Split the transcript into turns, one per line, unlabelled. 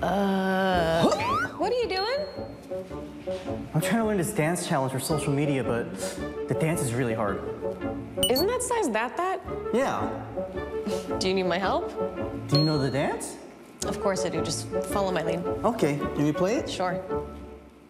What are you doing?
I'm trying to learn this dance challenge for social media, but the dance is really hard.
Isn't that size that?
Yeah.
Do you need my help?
Do you know the dance?
Of course I do. Just follow my lead.
Okay. Can we play it?
Sure.